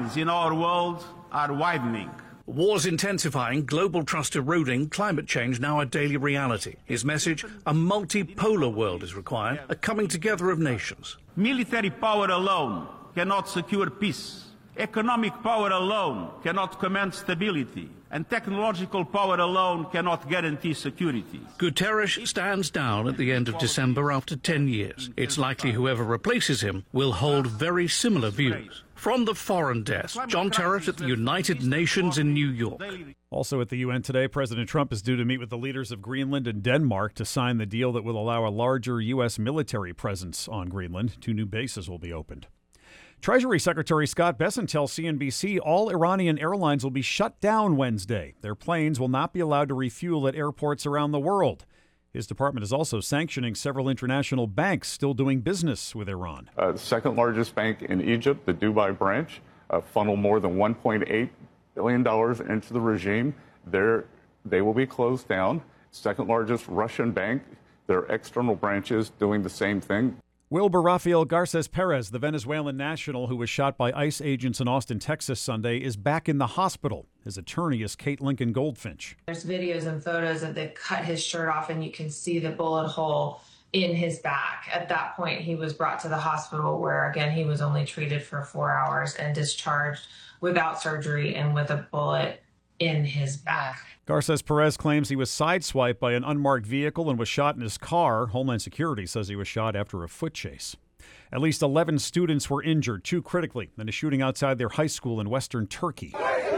lines in our world are widening. Wars intensifying, global trust eroding, climate change now a daily reality. His message, a multipolar world is required, a coming together of nations. Military power alone cannot secure peace. Economic power alone cannot command stability. And technological power alone cannot guarantee security. Guterres stands down at the end of December after 10 years. It's likely whoever replaces him will hold very similar views. From the foreign desk, John Terrett at the United Nations in New York. Also at the UN today, President Trump is due to meet with the leaders of Greenland and Denmark to sign the deal that will allow a larger U.S. military presence on Greenland. 2 new bases will be opened. Treasury Secretary Scott Bessent tells CNBC all Iranian airlines will be shut down Wednesday. Their planes will not be allowed to refuel at airports around the world. His department is also sanctioning several international banks still doing business with Iran. The second largest bank in Egypt, the Dubai branch, funneled more than $1.8 billion into the regime. They will be closed down. Second largest Russian bank, their external branches doing the same thing. Wilbur Rafael Garces Perez, the Venezuelan national who was shot by ICE agents in Austin, Texas Sunday, is back in the hospital. His attorney is Kate Lincoln Goldfinch. There's videos and photos that they cut his shirt off and you can see the bullet hole in his back. At that point, he was brought to the hospital where, again, he was only treated for 4 hours and discharged without surgery and with a bullet in his back. Garces Perez claims he was sideswiped by an unmarked vehicle and was shot in his car. Homeland Security says he was shot after a foot chase. At least 11 students were injured, 2 critically, in a shooting outside their high school in western Turkey.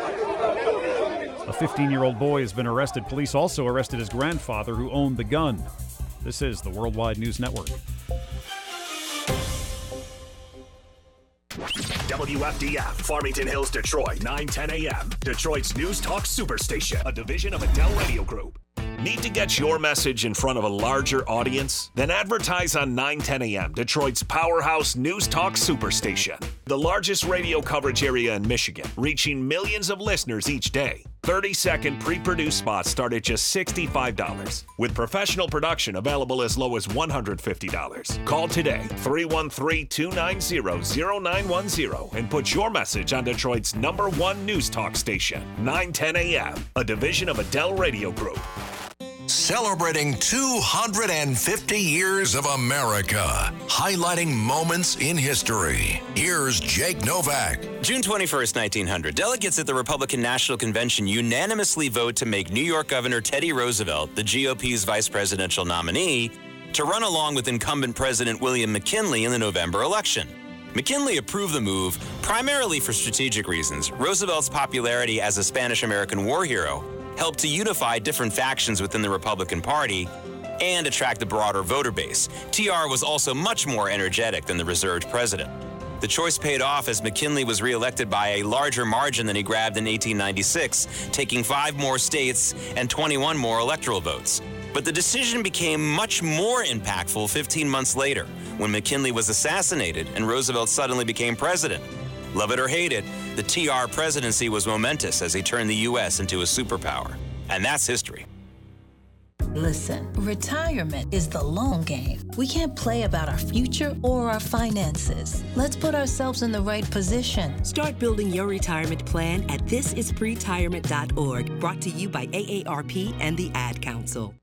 A 15-year-old boy has been arrested. Police also arrested his grandfather, who owned the gun. This is the Worldwide News Network. WFDF, Farmington Hills, Detroit, 9:10 a.m. Detroit's News Talk Superstation, a division of Adele Radio Group. Need to get your message in front of a larger audience? Then advertise on 9:10 a.m., Detroit's powerhouse News Talk Superstation. The largest radio coverage area in Michigan, reaching millions of listeners each day. 30-second pre-produced spots start at just $65, with professional production available as low as $150. Call today, 313-290-0910, and put your message on Detroit's #1 news talk station, 9:10 a.m., a division of Adele Radio Group. Celebrating 250 years of America, highlighting moments in history. Here's Jake Novak. June 21st, 1900, delegates at the Republican National Convention unanimously vote to make New York Governor Teddy Roosevelt the GOP's vice presidential nominee to run along with incumbent President William McKinley in the November election. McKinley approved the move primarily for strategic reasons. Roosevelt's popularity as a Spanish-American war hero helped to unify different factions within the Republican Party and attract a broader voter base. TR was also much more energetic than the reserved president. The choice paid off as McKinley was reelected by a larger margin than he grabbed in 1896, taking 5 more states and 21 more electoral votes. But the decision became much more impactful 15 months later, when McKinley was assassinated and Roosevelt suddenly became president. Love it or hate it, the TR presidency was momentous as he turned the U.S. into a superpower. And that's history. Listen, retirement is the long game. We can't play about our future or our finances. Let's put ourselves in the right position. Start building your retirement plan at thisispretirement.org. Brought to you by AARP and the Ad Council.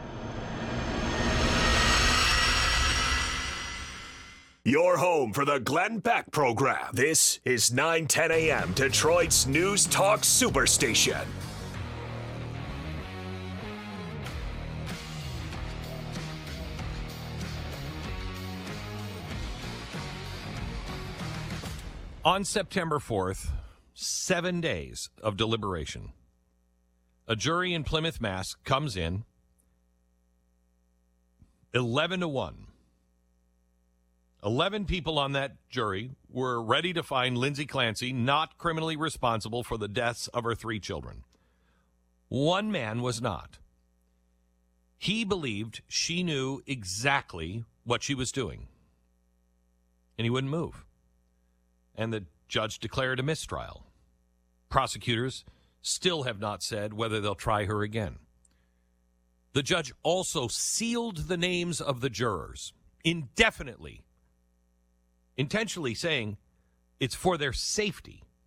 Your home for the Glenn Beck program. This is 9:10 a.m. Detroit's News Talk Superstation. On September 4th, 7 days of deliberation. A jury in Plymouth, Mass. comes in 11-1. 11 people on that jury were ready to find Lindsay Clancy not criminally responsible for the deaths of her 3 children. One man was not. He believed she knew exactly what she was doing, and he wouldn't move. And the judge declared a mistrial. Prosecutors still have not said whether they'll try her again. The judge also sealed the names of the jurors indefinitely, intentionally saying it's for their safety.